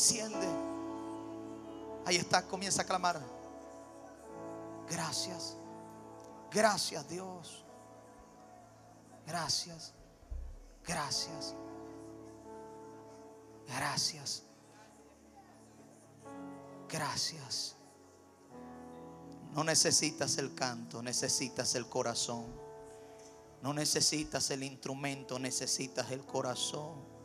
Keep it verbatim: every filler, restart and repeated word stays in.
enciende. Ahí está, comienza a clamar. Gracias, gracias Dios. Gracias, gracias, gracias, gracias. No necesitas el canto, necesitas el corazón. No necesitas el instrumento, necesitas el corazón.